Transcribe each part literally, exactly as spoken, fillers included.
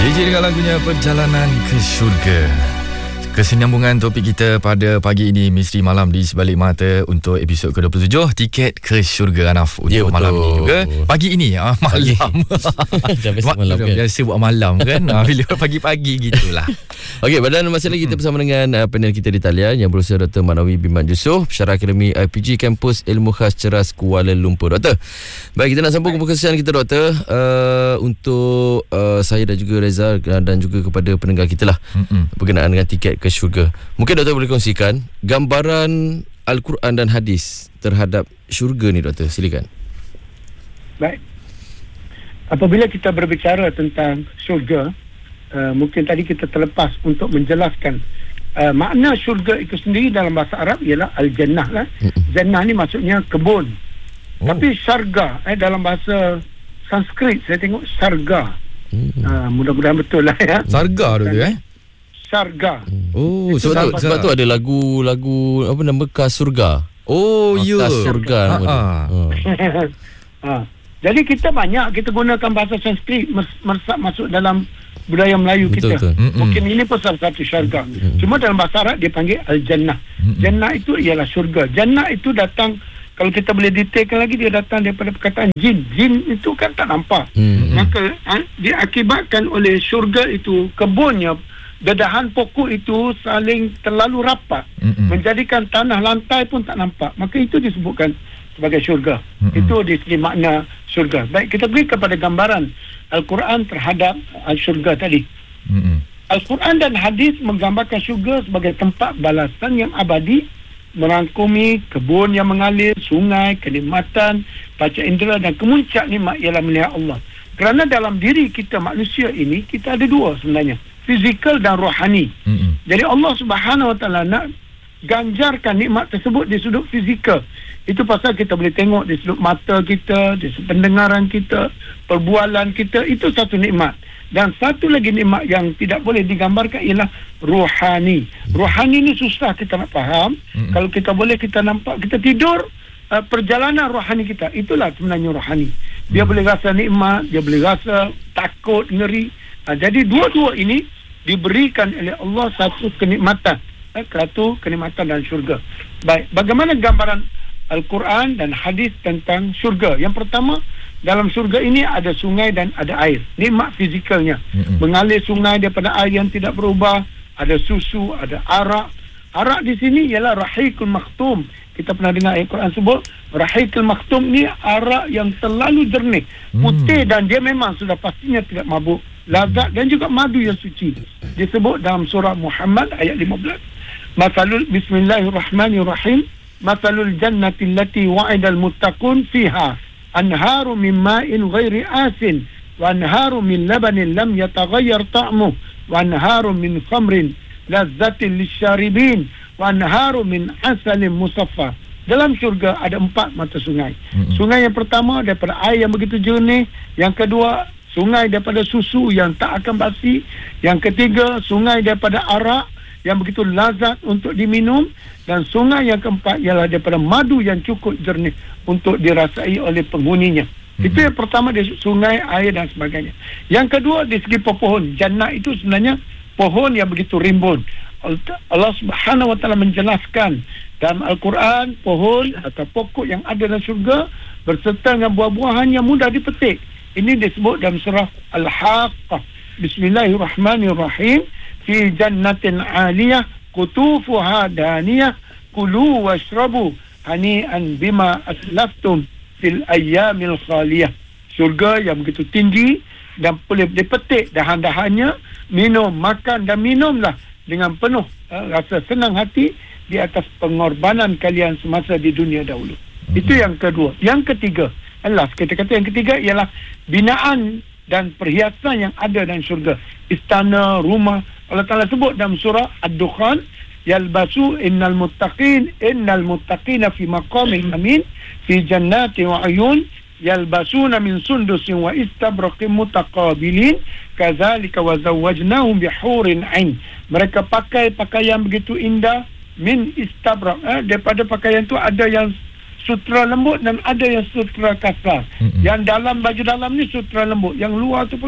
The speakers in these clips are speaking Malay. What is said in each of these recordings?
D J dengan lagunya Perjalanan ke Syurga. Kesinambungan topik kita pada pagi ini, Misteri Malam di Sebalik Mata untuk episod ke dua puluh tujuh, tiket ke syurga, Anaf, untuk ya, malam ini juga. Pagi ini ah, malam. Biasa malam kan. Biasa buat malam kan. Bila pagi-pagi gitulah. Okey, pada masih lagi kita bersama dengan uh, panel kita di talian yang berusaha Doktor Manawi Biman Yusof, Pensyarah Akademi I P G Kampus Ilmu Khas Ceras Kuala Lumpur. Doktor, baik, kita nak sambung conversation kita, Doktor, uh, untuk uh, saya dan juga Reza dan juga kepada pendengar kita lah, mm-mm, berkenaan dengan tiket ke syurga. Mungkin Doktor boleh kongsikan gambaran Al-Quran dan hadis terhadap syurga ni, Doktor, silakan. Baik. Apabila kita berbicara tentang syurga, uh, mungkin tadi kita terlepas untuk menjelaskan uh, makna syurga itu sendiri dalam bahasa Arab ialah Al-Jannah lah. Mm-mm. Jannah ni maksudnya kebun. Oh. Tapi syarga eh, dalam bahasa Sanskrit saya tengok syarga. Mm. Uh, mudah-mudahan betul lah ya. Sarga tu eh? Syarga. Oh, sebab tu, sebab tu ada lagu-lagu apa nama, Kas Surga. Oh, ya. Kas Surga nama dia. Ha. Ha. Jadi kita banyak kita gunakan bahasa Sanskrit meresap masuk dalam budaya Melayu, betul, kita. Betul. Mungkin ini pun salah satu syarga. Mm-mm. Cuma dalam bahasa Arab dia panggil Al-Jannah. Mm-mm. Jannah itu ialah syurga. Jannah itu datang, kalau kita boleh detailkan lagi, dia datang daripada perkataan jin. Jin itu kan tak nampak. Mm-mm. Maka ha, diakibatkan oleh syurga itu, kebunnya, dedahan pokok itu saling terlalu rapat, mm-mm, menjadikan tanah lantai pun tak nampak. Maka itu disebutkan sebagai syurga. Mm-mm. Itu di segi makna syurga. Baik, kita pergi kepada gambaran Al-Quran terhadap syurga tadi. Mm-mm. Al-Quran dan hadis menggambarkan syurga sebagai tempat balasan yang abadi, merangkumi kebun yang mengalir, sungai, kenikmatan, panca indera, dan kemuncak nikmat ialah melihat Allah. Kerana dalam diri kita manusia ini, kita ada dua sebenarnya, fizikal dan rohani. Mm-hmm. Jadi Allah Subhanahu Wa Taala nak ganjarkan nikmat tersebut di sudut fizikal. Itu pasal kita boleh tengok di sudut mata kita, di sudut pendengaran kita, perbualan kita, itu satu nikmat. Dan satu lagi nikmat yang tidak boleh digambarkan ialah rohani. Rohani ni susah kita nak faham. Mm-hmm. Kalau kita boleh kita nampak, kita tidur, uh, perjalanan rohani kita, itulah sebenarnya rohani. Dia mm-hmm. boleh rasa nikmat, dia boleh rasa takut, ngeri. Uh, jadi dua-dua ini diberikan oleh Allah satu kenikmatan, eh, satu kenikmatan dan syurga. Baik, bagaimana gambaran Al-Quran dan hadis tentang syurga? Yang pertama, dalam syurga ini ada sungai dan ada air. Nikmat fizikalnya. Mm-hmm. Mengalir sungai daripada air yang tidak berubah, ada susu, ada arak. Arak di sini ialah Rahiqul Makhtum. Kita pernah dengar ayat Quran sebut Rahiqul Makhtum ni arak yang terlalu jernih, putih, mm. dan dia memang sudah pastinya tidak mabuk, lazat dan juga madu yang suci. Disebut dalam surah Muhammad ayat lima belas. Masalul Bismillahirrahmanirrahim. Masalul jannati allati wa'idal muttaqun fiha anharu min ma'in ghairi asin wa anharu min labanin lam yataghayyar ta'muh wa anharu min khamrin lazzatin lisyaribin wa anharu min asalin musaffa. Dalam syurga ada empat mata sungai. Mm-hmm. Sungai yang pertama daripada air yang begitu jernih, yang kedua sungai daripada susu yang tak akan basi, yang ketiga sungai daripada arak yang begitu lazat untuk diminum, dan sungai yang keempat ialah daripada madu yang cukup jernih untuk dirasai oleh penghuninya. Mm-hmm. Itu yang pertama, dari sungai, air dan sebagainya. Yang kedua, dari segi pohon. Jannah itu sebenarnya pohon yang begitu rimbun. Allah Subhanahu Wa Taala menjelaskan dalam Al-Quran, pohon atau pokok yang ada dalam syurga berserta dengan buah-buahan yang mudah dipetik. Ini disebut dalam surah Al-Haqqah. Bismillahirrahmanirrahim. Fi jannatin 'aliyah qutufuha daniyah kulu washrabu hani'an bima aslaftum fil ayyamil khaliyah. Syurga yang begitu tinggi dan boleh dipetik dahan-dahannya, minum, makan dan minumlah dengan penuh uh, rasa senang hati di atas pengorbanan kalian semasa di dunia dahulu. Mm-hmm. Itu yang kedua. Yang ketiga, alas, kita kata yang ketiga ialah binaan dan perhiasan yang ada dalam syurga. Istana, rumah. Allah Ta'ala sebut dalam surah Ad-Dukhan, yalbasu innal muttaqin innal muttaqina fi maqamin amin fi jannati wa ayun yalbasuna min sundusin wa istabraqin mutaqabilin kadzalika wa zawwajnahum bihurin ain. Mereka pakai pakaian begitu indah min istabraq, eh, daripada pakaian tu ada yang sutra lembut dan ada yang sutra kasar. Mm-hmm. Yang dalam, baju dalam ni sutra lembut, yang luar tu pula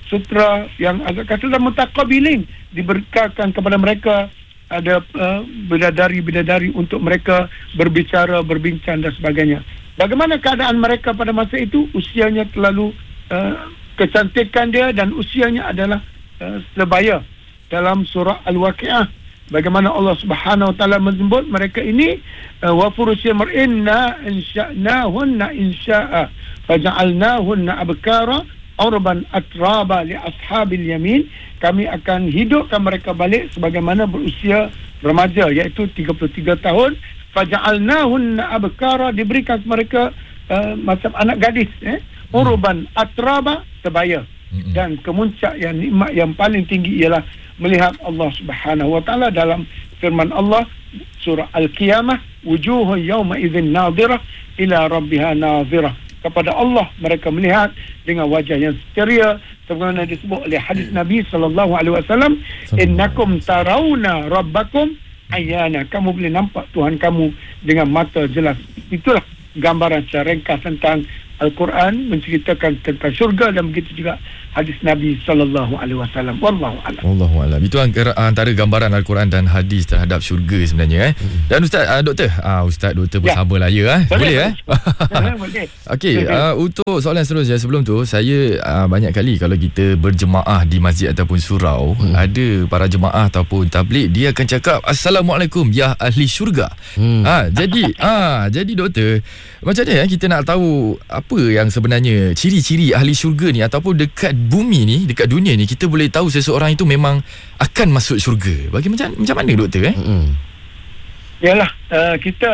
sutra yang agak kata dalam mutaqabilin, diberikan kepada mereka ada uh, bidadari-bidadari untuk mereka berbicara, berbincang dan sebagainya. Bagaimana keadaan mereka pada masa itu? Usianya terlalu uh, kecantikan dia dan usianya adalah uh, sebaya. Dalam surah Al-Waqi'ah, bagaimana Allah Subhanahu wa taala menyebut mereka ini wa furusyil mar'inna insha'nahunna insya'a faja'alnahunna abkara urban atraba li ashabil yamin. Kami akan hidupkan mereka balik sebagaimana berusia remaja, iaitu tiga puluh tiga tahun. Faja'alnahunna abkara, diberikan mereka uh, macam anak gadis, eh urban atraba, sebaya. Dan kemuncak yang nikmat yang paling tinggi ialah melihat Allah Subhanahu wa taala dalam firman Allah surah Al-Qiyamah, wujuhun yawma idzin nadhirah ila rabbiha nadhirah. Kepada Allah mereka melihat dengan wajah yang ceria, sebagaimana disebut oleh hadis Nabi sallallahu alaihi wasallam, innakum tarawna rabbakum ayana, kamu boleh nampak Tuhan kamu dengan mata jelas. Itulah gambaran secara ringkas tentang Al-Quran, menceritakan tentang syurga, dan begitu juga hadis Nabi sallallahu alaihi wasallam. Wallahu a'lam. Wallahu a'lam. Itu antara gambaran Al-Quran dan hadis terhadap syurga sebenarnya, eh. Dan ustaz, uh, doktor, ah uh, ustaz doktor bersama ya. lah ya, eh. Boleh, boleh eh? Boleh. Okey, uh, untuk soalan seterusnya, sebelum tu saya uh, banyak kali kalau kita berjemaah di masjid ataupun surau, hmm. ada para jemaah ataupun tabligh, dia akan cakap assalamualaikum ya ahli syurga. Hmm. Ah, jadi ah jadi doktor, macam mana eh, kita nak tahu apa yang sebenarnya ciri-ciri ahli syurga ni, ataupun dekat bumi ni, dekat dunia ni, kita boleh tahu seseorang itu memang akan masuk syurga? Bagi macam macam mana doktor eh? Mm-hmm. Yalah, uh, kita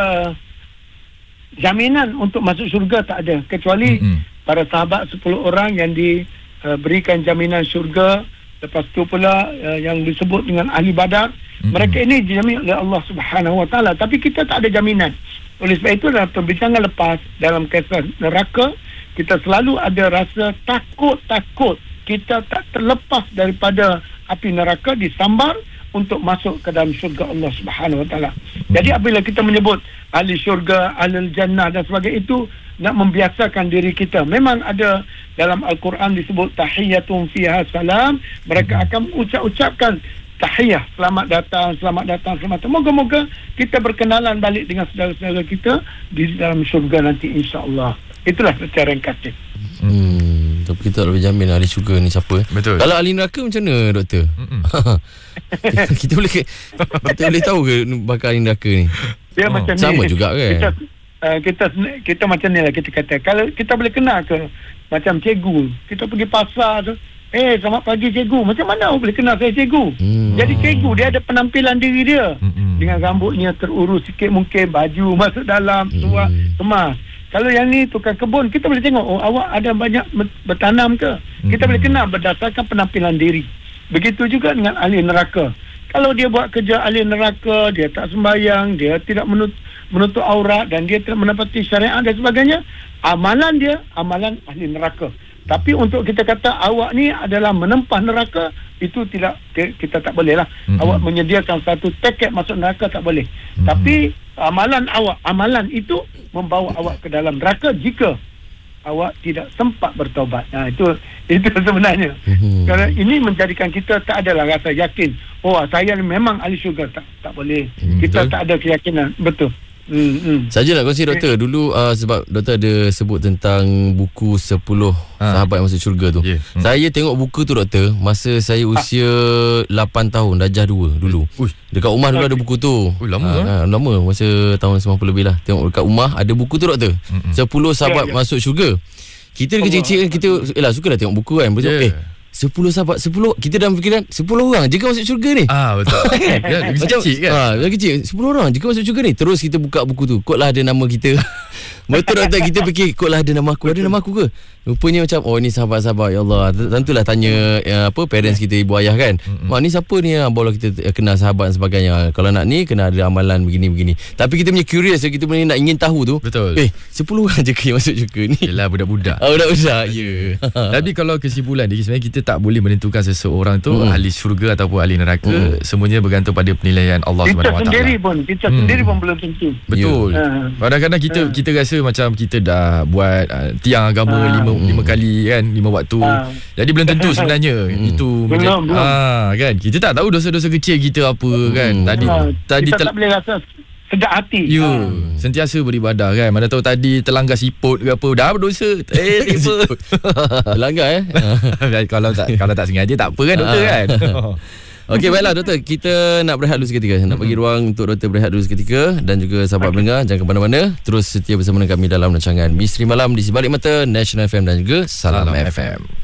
jaminan untuk masuk syurga tak ada, kecuali mm-hmm. para sahabat sepuluh orang yang diberikan uh, jaminan syurga. Lepas tu pula uh, yang disebut dengan ahli Badar, mm-hmm. mereka ini dijamin oleh Allah Subhanahu wa taala, tapi kita tak ada jaminan. Oleh sebab itu dalam perbincangan lepas dalam kisah neraka, kita selalu ada rasa takut-takut kita tak terlepas daripada api neraka, disambar untuk masuk ke dalam syurga Allah Subhanahu wa taala. Jadi apabila kita menyebut ahli syurga, ahli jannah dan sebagainya, itu nak membiasakan diri kita. Memang ada dalam Al-Quran disebut tahiyyatun fiha salam, mereka akan ucap-ucapkan tahiyah, selamat datang, selamat datang, selamat datang. Moga-moga kita berkenalan balik dengan saudara-saudara kita di dalam syurga nanti, insya-Allah. Itulah secara ringkasnya. Hmm, tapi kita tak boleh jamin ahli syurga ni siapa. Betul. Kalau ahli neraka macam mana, doktor? kita, kita boleh kita boleh tahu ke bakal ahli neraka ni? Dia oh. macam sama ni. juga kan? Kita, uh, kita kita macam ni lah kita kata. Kalau kita boleh kenal ke macam cikgu, kita pergi pasar tu, eh selamat pagi cikgu, macam mana awak boleh kenal saya cikgu? Hmm. Jadi cikgu dia ada penampilan diri dia, hmm. dengan rambutnya terurus sikit mungkin, baju masuk dalam, suat, hmm. kemas. Kalau yang ni tukang kebun, kita boleh tengok, oh awak ada banyak bertanam ke? Kita hmm. boleh kenal berdasarkan penampilan diri. Begitu juga dengan ahli neraka. Kalau dia buat kerja ahli neraka, dia tak sembahyang, dia tidak menutup, menutup aurat, dan dia tidak menepati syariat dan sebagainya, amalan dia amalan ahli neraka. Tapi untuk kita kata awak ni adalah menempah neraka, itu tidak, kita tak boleh lah. Mm-hmm. Awak menyediakan satu tiket masuk neraka, tak boleh. Mm-hmm. Tapi amalan awak, amalan itu membawa awak ke dalam neraka jika awak tidak sempat bertaubat. Nah, itu itu sebenarnya. Mm-hmm. Kerana ini menjadikan kita tak adalah rasa yakin, oh saya memang ahli syurga. Tak, tak boleh. Mm-hmm. Kita tak ada keyakinan. Betul. Hmm, hmm. Saja nak kongsi doktor dulu, uh, sebab doktor ada sebut tentang buku sepuluh ha. sahabat yang masuk syurga tu. Yeah. Hmm. Saya tengok buku tu doktor masa saya usia ha. lapan tahun, darjah dua dulu. Uish. Dekat rumah dulu okay. ada buku tu. Ui, lama ha, ha, lama masa tahun sembilan puluh lebih lah. Tengok dekat rumah ada buku tu doktor. Hmm. sepuluh sahabat yeah, yeah. masuk syurga. Kita kecil-kecil kita elah sukalah tengok buku kan. Betul. Yeah. Eh sepuluh sahabat, sepuluh kita dalam fikiran sepuluh orang je kan masuk syurga ni. Ah betul. Ya, macam kecil kan. Ah, ha, kecil sepuluh orang je kan masuk syurga ni. Terus kita buka buku tu, kod lah ada nama kita. Betul doktor, kita fikir kod lah ada nama aku. Ada nama aku ke? Rupanya macam oh ni sahabat-sahabat, ya Allah. Tentulah tanya ya, apa parents kita, ibu ayah kan. Mm-hmm. Mak ni siapa ni ya? Barulah kita kenal sahabat dan sebagainya. Kalau nak ni kena ada amalan begini-begini. Tapi kita punya curious, kita punya nak ingin tahu tu. Betul. Eh sepuluh orang je ke yang masuk syurga ni? Yalah budak-budak. Ah, budak-budak. Ya. Yeah. Tapi kalau kesimpulan dia, sebenarnya kita tak boleh menentukan seseorang tu mm. ahli syurga ataupun ahli neraka. Mm. Semuanya bergantung pada penilaian Allah Subhanahu Wa Taala. Kita sendiri pun, kita hmm. sendiri pun belum tentu. Betul. Yeah. Uh. Kadang-kadang kita uh. kita rasa rasa macam kita dah buat uh, tiang agama ha. lima, lima kali kan, lima waktu. Ha. Jadi belum tentu sebenarnya hmm. itu belum, belum. Ah, kan. Kita tak tahu dosa-dosa kecil kita apa kan. Hmm. Tadi ha. tadi kita tel- tak boleh rasa sedap hati. You ha. sentiasa beribadah kan. Mana tahu tadi terlanggar siput ke apa, dah berdosa. Eh tiba terlanggar eh. kalau tak kalau tak sengaja tak apa kan doktor kan. Okey, baiklah doktor, kita nak berehat dulu seketika. Nak bagi ruang untuk doktor berehat dulu seketika. Dan juga sahabat okay. pendengar, jangan ke mana-mana. Terus setia bersama dengan kami dalam rancangan Misteri Malam di Sebalik Mata, National F M dan juga Salam, Salam F M. F M.